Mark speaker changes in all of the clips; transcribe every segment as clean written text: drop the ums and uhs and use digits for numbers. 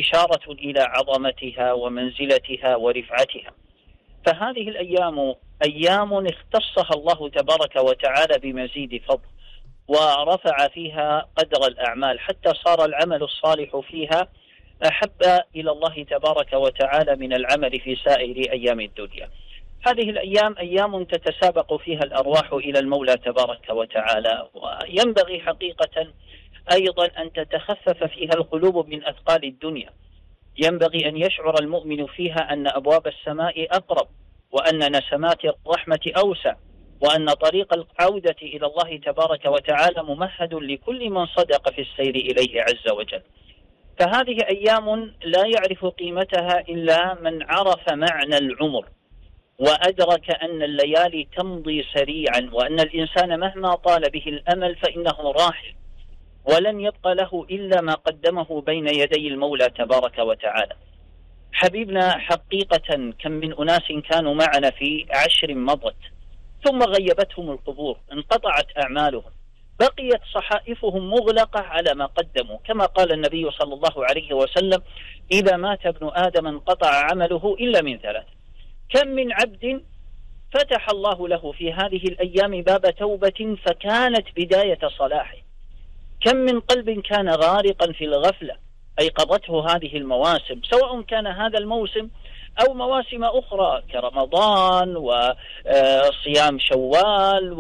Speaker 1: إشارة إلى عظمتها ومنزلتها ورفعتها. فهذه الأيام أيام اختصها الله تبارك وتعالى بمزيد فضل، ورفع فيها قدر الأعمال حتى صار العمل الصالح فيها أحب إلى الله تبارك وتعالى من العمل في سائر أيام الدنيا. هذه الأيام أيام تتسابق فيها الأرواح إلى المولى تبارك وتعالى، وينبغي حقيقة أيضا أن تتخفف فيها القلوب من أثقال الدنيا. ينبغي أن يشعر المؤمن فيها أن أبواب السماء أقرب، وأن نسمات الرحمة أوسع، وأن طريق العودة إلى الله تبارك وتعالى ممهد لكل من صدق في السير إليه عز وجل. فهذه أيام لا يعرف قيمتها إلا من عرف معنى العمر، وأدرك أن الليالي تمضي سريعا، وأن الإنسان مهما طال به الأمل فإنه راحل، ولن يبقى له إلا ما قدمه بين يدي المولى تبارك وتعالى. حبيبنا حقيقة كم من أناس كانوا معنا في 10 مضت ثم غيبتهم القبور، انقطعت أعمالهم، بقيت صحائفهم مغلقة على ما قدموا، كما قال النبي صلى الله عليه وسلم: إذا مات ابن آدم انقطع عمله إلا من 3. كم من عبد فتح الله له في هذه الأيام باب توبة فكانت بداية صلاحه. كم من قلب كان غارقا في الغفلة أيقظته هذه المواسم، سواء كان هذا الموسم أو مواسم أخرى كرمضان وصيام شوال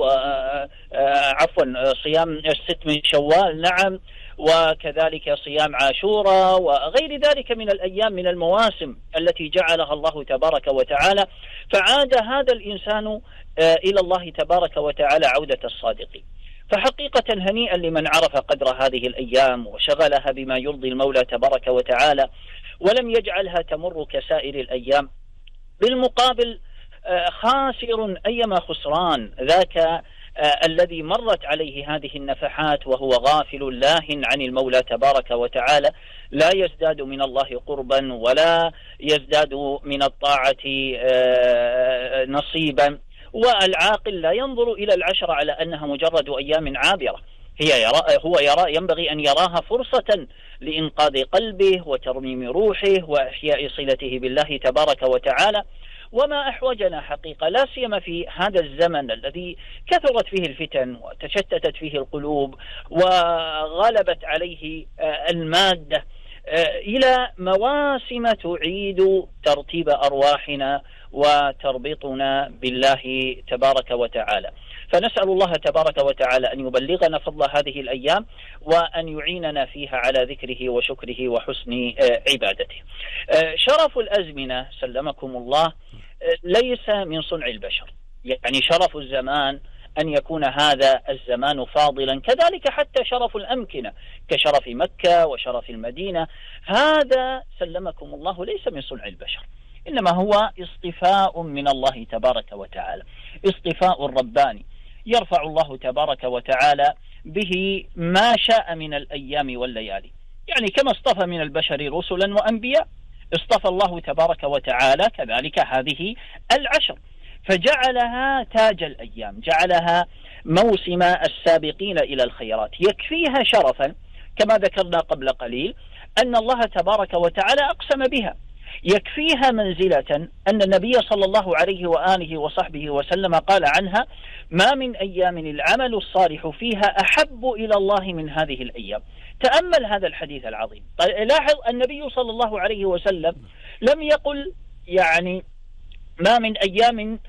Speaker 1: صيام 6 من شوال، نعم، وكذلك صيام عاشوراء وغير ذلك من الأيام من المواسم التي جعلها الله تبارك وتعالى. فعاد هذا الإنسان إلى الله تبارك وتعالى عودة الصادقين. فحقيقة هنيئا لمن عرف قدر هذه الأيام وشغلها بما يرضي المولى تبارك وتعالى، ولم يجعلها تمر كسائر الأيام. بالمقابل خاسر أيما خسران ذاك الذي مرت عليه هذه النفحات وهو غافل لاه عن المولى تبارك وتعالى، لا يزداد من الله قربا ولا يزداد من الطاعة نصيبا. والعاقل لا ينظر إلى العشر على أنها مجرد أيام عابرة، هو يرى ينبغي أن يراها فرصة لإنقاذ قلبه وترميم روحه وإحياء صلته بالله تبارك وتعالى. وما أحوجنا حقيقة لا سيما في هذا الزمن الذي كثرت فيه الفتن وتشتتت فيه القلوب وغلبت عليه المادة إلى مواسم تعيد ترتيب أرواحنا وتربطنا بالله تبارك وتعالى. فنسأل الله تبارك وتعالى أن يبلغنا فضل هذه الأيام وأن يعيننا فيها على ذكره وشكره وحسن عبادته. شرف الأزمنة سلمكم الله ليس من صنع البشر، يعني شرف الزمان أن يكون هذا الزمان فاضلا، كذلك حتى شرف الأمكنة كشرف مكة وشرف المدينة، هذا سلمكم الله ليس من صنع البشر، إنما هو اصطفاء من الله تبارك وتعالى، اصطفاء رباني يرفع الله تبارك وتعالى به ما شاء من الأيام والليالي. يعني كما اصطفى من البشر رسلا وأنبياء، اصطفى الله تبارك وتعالى كذلك هذه 10، فجعلها تاج الأيام، جعلها موسم السابقين إلى الخيرات. يكفيها شرفا كما ذكرنا قبل قليل أن الله تبارك وتعالى أقسم بها، يكفيها منزلة أن النبي صلى الله عليه وآله وصحبه وسلم قال عنها: ما من أيام العمل الصالح فيها أحب إلى الله من هذه الأيام. تأمل هذا الحديث العظيم. لاحظ النبي صلى الله عليه وسلم لم يقل يعني ما من أيام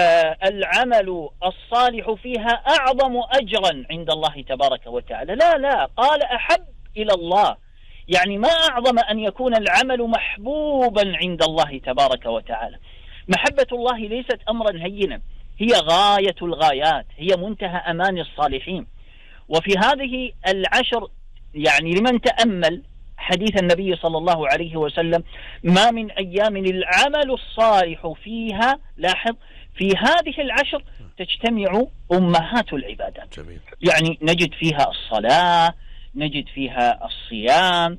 Speaker 1: العمل الصالح فيها أعظم أجرا عند الله تبارك وتعالى، لا، قال أحب إلى الله، يعني ما أعظم أن يكون العمل محبوبا عند الله تبارك وتعالى. محبة الله ليست أمرا هينا، هي غاية الغايات، هي منتهى أمان الصالحين. وفي هذه 10 يعني لمن تأمل حديث النبي صلى الله عليه وسلم: ما من أيام العمل الصالح فيها، لاحظ في هذه 10 تجتمع أمهات العبادات. يعني نجد فيها الصلاة، نجد فيها الصيام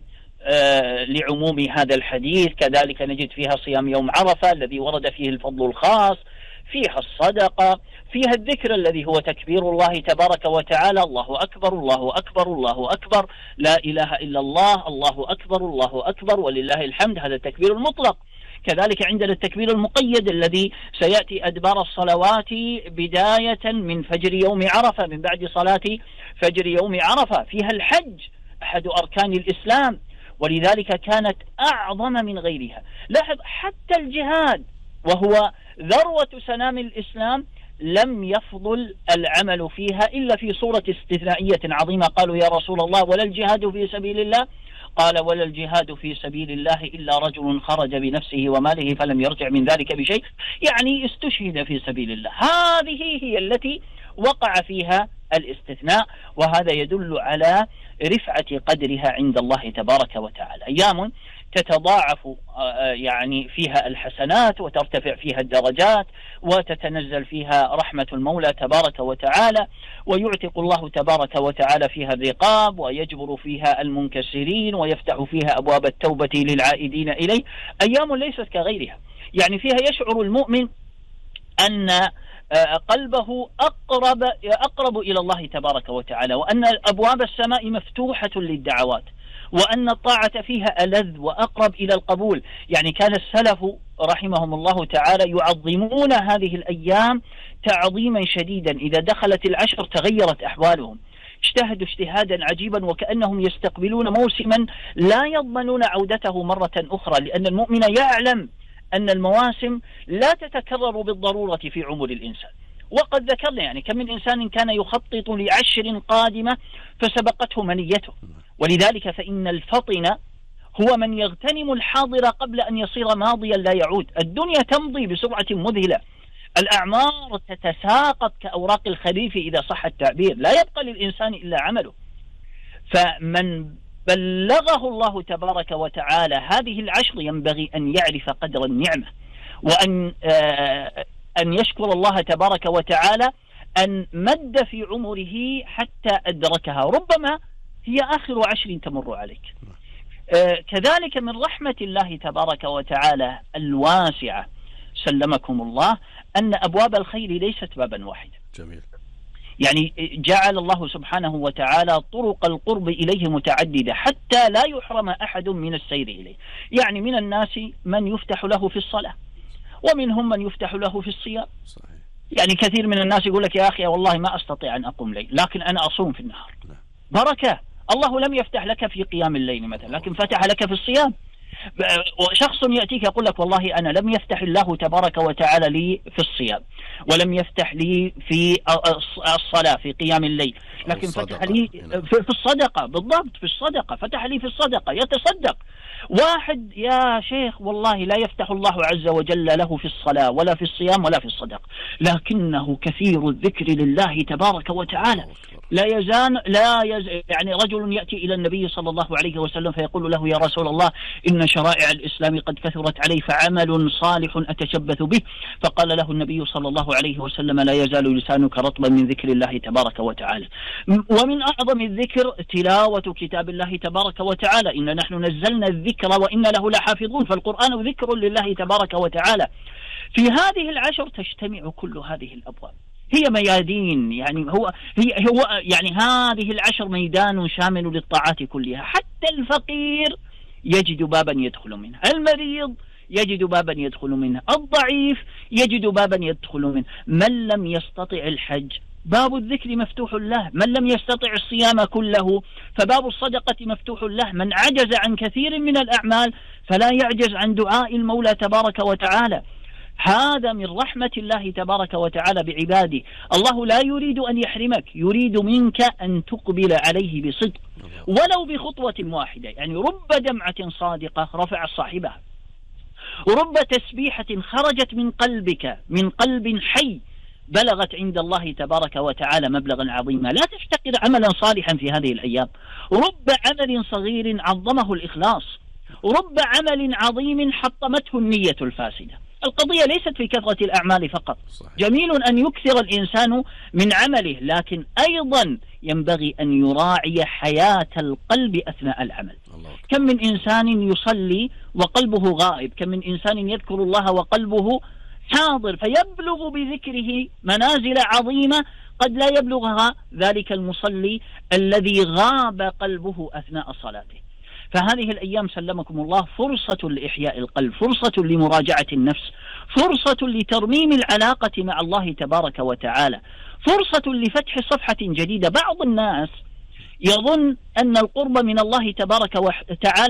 Speaker 1: لعموم هذا الحديث، كذلك نجد فيها صيام يوم عرفة الذي ورد فيه الفضل الخاص، فيها الصدقة، فيها الذكر الذي هو تكبير الله تبارك وتعالى، الله أكبر الله أكبر الله أكبر، لا إله إلا الله، الله أكبر الله أكبر ولله الحمد، هذا التكبير المطلق. كذلك عندنا التكبير المقيد الذي سيأتي أدبار الصلوات بداية من فجر يوم عرفة، من بعد صلاة فجر يوم عرفة. فيها الحج أحد أركان الإسلام، ولذلك كانت أعظم من غيرها. لاحظ حتى الجهاد وهو ذروة سنام الإسلام لم يفضل العمل فيها إلا في صورة استثنائية عظيمة. قالوا يا رسول الله ولا الجهاد في سبيل الله؟ قال ولا الجهاد في سبيل الله إلا رجل خرج بنفسه وماله فلم يرجع من ذلك بشيء، يعني استشهد في سبيل الله. هذه هي التي وقع فيها الاستثناء، وهذا يدل على رفعة قدرها عند الله تبارك وتعالى. أيام تتضاعف يعني فيها الحسنات وترتفع فيها الدرجات وتتنزل فيها رحمة المولى تبارك وتعالى، ويعتق الله تبارك وتعالى فيها الرقاب، ويجبر فيها المنكسرين، ويفتح فيها أبواب التوبة للعائدين إليه. أيام ليست كغيرها، يعني فيها يشعر المؤمن أن قلبه أقرب إلى الله تبارك وتعالى، وأن أبواب السماء مفتوحة للدعوات، وأن الطاعة فيها ألذ وأقرب إلى القبول. يعني كان السلف رحمهم الله تعالى يعظمون هذه الأيام تعظيما شديدا، إذا دخلت العشر تغيرت أحوالهم، اجتهدوا اجتهادا عجيبا وكأنهم يستقبلون موسما لا يضمنون عودته مرة أخرى، لأن المؤمن يعلم أن المواسم لا تتكرر بالضرورة في عمر الإنسان. وقد ذكرنا يعني كم من إنسان كان يخطط ل10 قادمة فسبقته منيته، ولذلك فإن الفطن هو من يغتنم الحاضر قبل أن يصير ماضيا لا يعود. الدنيا تمضي بسرعة مذهلة، الأعمار تتساقط كأوراق الخريف إذا صح التعبير، لا يبقى للإنسان إلا عمله. فمن بلغه الله تبارك وتعالى هذه العشر ينبغي أن يعرف قدر النعمة، وأن يشكر الله تبارك وتعالى أن مد في عمره حتى أدركها، ربما هي آخر 10 تمر عليك. كذلك من رحمة الله تبارك وتعالى الواسعة سلمكم الله أن أبواب الخير ليست بابا واحدا.
Speaker 2: جميل.
Speaker 1: يعني جعل الله سبحانه وتعالى طرق القرب إليه متعددة حتى لا يحرم أحد من السير إليه. يعني من الناس من يفتح له في الصلاة، ومنهم من يفتح له في الصيام.
Speaker 2: صحيح.
Speaker 1: يعني كثير من الناس يقول لك يا أخي والله ما أستطيع أن أقوم ليل، لكن أنا أصوم في النهار. بركة، الله لم يفتح لك في قيام الليل مثلا، لكن فتح لك في الصيام. وشخص يأتيك يقول لك والله أنا لم يفتح الله تبارك وتعالى لي في الصيام، ولم يفتح لي في الصلاة في قيام الليل، لكن فتح لي في الصدقة. بالضبط، في الصدقة فتح لي في الصدقة، يتصدق. واحد يا شيخ والله لا يفتح الله عز وجل له في الصلاة ولا في الصيام ولا في الصدقة، لكنه كثير الذكر لله تبارك وتعالى. لا يزال يعني رجل يأتي إلى النبي صلى الله عليه وسلم فيقول له يا رسول الله إن شرائع الإسلام قد كثرت علي فعمل صالح أتشبث به، فقال له النبي صلى الله عليه وسلم لا يزال لسانك رطبا من ذكر الله تبارك وتعالى. ومن أعظم الذكر تلاوة كتاب الله تبارك وتعالى، إن نحن نزلنا الذكر وإن له لحافظون، فالقرآن ذكر لله تبارك وتعالى. في هذه العشر تجتمع كل هذه الأبواب، هي ميادين، يعني هو يعني هذه العشر ميدان شامل للطاعات كلها. حتى الفقير يجد بابا يدخل منه، المريض يجد بابا يدخل منه، الضعيف يجد بابا يدخل منه. من لم يستطع الحج باب الذكر مفتوح له، من لم يستطع الصيام كله فباب الصدقة مفتوح له، من عجز عن كثير من الأعمال فلا يعجز عن دعاء المولى تبارك وتعالى. هذا من رحمة الله تبارك وتعالى بعباده. الله لا يريد أن يحرمك، يريد منك أن تقبل عليه بصدق ولو بخطوة واحدة. يعني رب دمعة صادقة رفع صاحبها، رب تسبيحة خرجت من قلبك من قلب حي بلغت عند الله تبارك وتعالى مبلغا عظيما. لا تفتقر عملا صالحا في هذه الأيام، رب عمل صغير عظمه الإخلاص، رب عمل عظيم حطمته النية الفاسدة. القضية ليست في كثرة الأعمال فقط. صحيح. جميل أن يكثر الإنسان من عمله، لكن أيضا ينبغي أن يراعي حياة القلب أثناء العمل. كم من إنسان يصلي وقلبه غائب، كم من إنسان يذكر الله وقلبه حاضر، فيبلغ بذكره منازل عظيمة قد لا يبلغها ذلك المصلي الذي غاب قلبه أثناء صلاته. فهذه الأيام سلمكم الله فرصة لإحياء القلب، فرصة لمراجعة النفس، فرصة لترميم العلاقة مع الله تبارك وتعالى، فرصة لفتح صفحة جديدة. بعض الناس يظن أن القرب من الله تبارك وتعالى